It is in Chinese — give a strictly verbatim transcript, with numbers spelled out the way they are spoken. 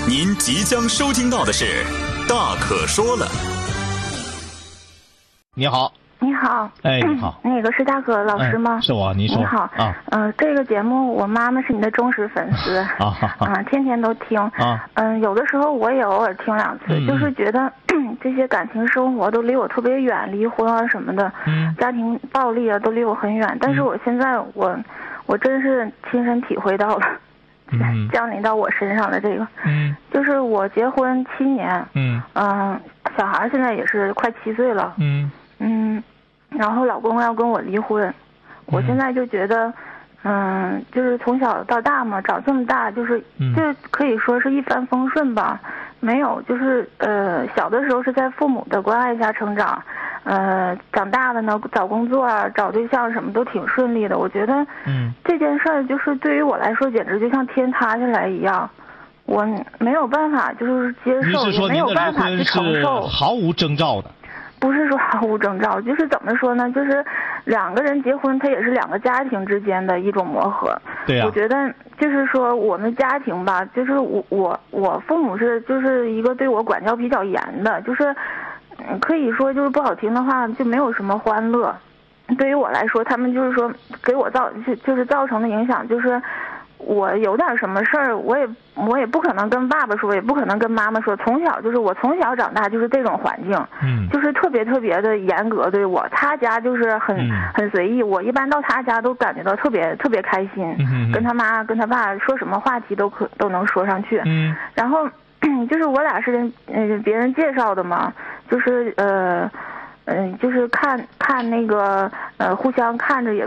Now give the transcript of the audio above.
您即将收听到的是《大可说了》。 你好。 你好， 哎，你好， 那个是大可老师吗？ 嗯、是我，你说。 你好啊， 嗯、呃，这个节目我妈妈是你的忠实粉丝啊哈哈， 啊，天天都听啊， 嗯，有的时候我也偶尔听两次， 嗯、 就是觉得这些感情生活都离我特别远，离婚啊什么的， 嗯， 家庭暴力啊都离我很远，但是我现在我我真是亲身体会到了。 嗯， 降临到我身上的这个， 嗯， 就是我结婚七年， 嗯嗯、呃，小孩现在也是快七岁了， 嗯嗯，然后老公要跟我离婚，我现在就觉得，嗯，就是从小到大嘛，长这么大，就是就可以说是一帆风顺吧，没有就是呃小的时候是在父母的关爱下成长。呃，长大了呢，找工作啊，找对象什么都挺顺利的。我觉得， 嗯， 这件事儿就是对于我来说，简直就像天塌下来一样，我没有办法就是接受，也没有办法去承受。 毫无征兆的。 不是说毫无征兆，就是怎么说呢？就是两个人结婚，它也是两个家庭之间的一种磨合。 对呀、啊。 我觉得就是说，我们家庭吧，就是我我我父母是就是一个对我管教比较严的，就是。可以说就是不好听的话，就没有什么欢乐。对于我来说，他们就是说给我造就就是造成的影响，就是我有点什么事儿，我也我也不可能跟爸爸说，也不可能跟妈妈说。从小就是我从小长大就是这种环境， 嗯， 就是特别特别的严格对我。他家就是很、嗯、很随意，我一般到他家都感觉到特别特别开心， 嗯、 跟他妈跟他爸说什么话题都可都能说上去。 嗯， 然后就是我俩是人呃别人介绍的嘛。就是呃，嗯、呃，就是看看那个呃，互相看着也